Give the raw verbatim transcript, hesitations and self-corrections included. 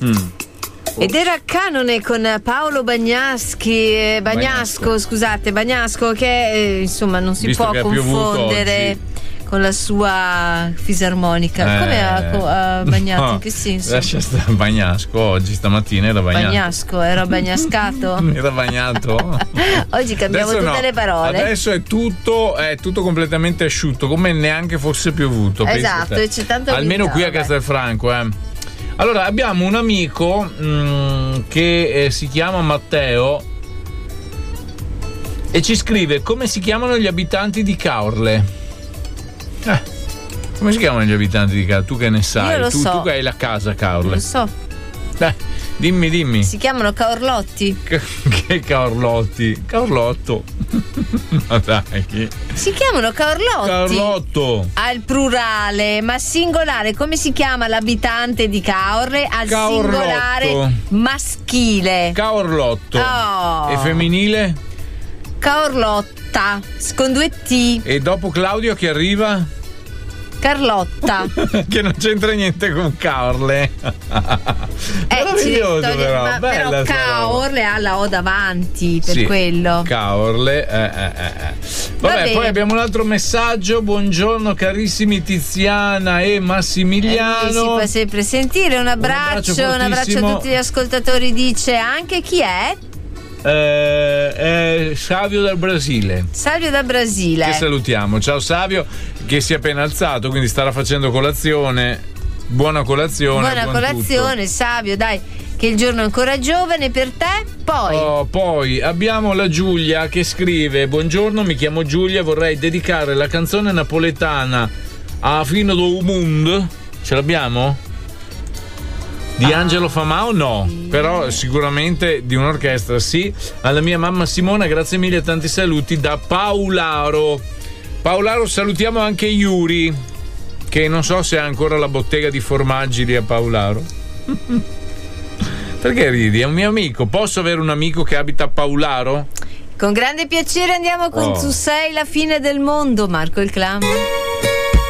Mm. Ed era canone con Paolo Bagnaschi, eh, Bagnasco, Bagnasco. scusate, Bagnasco, che eh, insomma non si Visto può che ha piovuto confondere oggi. con la sua fisarmonica. Eh, Come ha, ha bagnato? no, In che senso? Lascia stare Bagnasco, oggi stamattina era bagnato. Bagnasco, era bagnascato? Era bagnato. Oggi cambiamo Adesso tutte no. le parole. Adesso è tutto, è tutto completamente asciutto, come neanche fosse piovuto. Esatto, pensate. e c'è tanto almeno vino, qui a vabbè. Castelfranco, eh. Allora, abbiamo un amico mh, che eh, si chiama Matteo e ci scrive: come si chiamano gli abitanti di Caorle? Eh, come si chiamano gli abitanti di Caorle? Tu che ne sai? Io lo tu, so. tu che hai la casa a Caorle. Lo so, Dai, dimmi, dimmi. si chiamano Caorlotti. Che, che Caorlotti? Caorlotto. Ma dai. Si chiamano Caorlotti. Caorlotto. Al plurale, ma singolare, come si chiama l'abitante di Caorle? Al Caorlotto. singolare maschile. Caorlotto. Oh. E femminile? Caorlotta, con due T. E dopo Claudio che arriva? Carlotta. Che non c'entra niente con Caorle. Eh, Meraviglioso, ci- però. ma- Bella però sta roba. Caorle ha la O davanti, per Sì, quello. Caorle. Eh, eh, eh, eh. Vabbè, Vabbè. poi abbiamo un altro messaggio. Buongiorno carissimi Tiziana e Massimiliano. Eh, si fa sempre sentire. Un abbraccio, abbraccio un abbraccio a fortissimo. tutti gli ascoltatori. Dice anche chi è? Eh, è Savio dal Brasile. Savio da Brasile. Che salutiamo. Ciao Savio, che si è appena alzato, quindi starà facendo colazione. Buona colazione. Buona buon colazione, Savio, dai, che il giorno è ancora giovane per te. Poi Oh, poi abbiamo la Giulia che scrive: buongiorno, mi chiamo Giulia, vorrei dedicare la canzone napoletana a fine do mondo. Ce l'abbiamo? Di Angelo Famao no, però sicuramente di un'orchestra sì. Alla mia mamma Simona, grazie mille e tanti saluti da Paolaro. Paolaro, salutiamo anche Yuri, che non so se ha ancora la bottega di formaggi lì a Paolaro. Perché ridi? È un mio amico. Posso avere un amico che abita a Paolaro? con grande piacere andiamo con Oh. Tu sei la fine del mondo, Marco il Clan.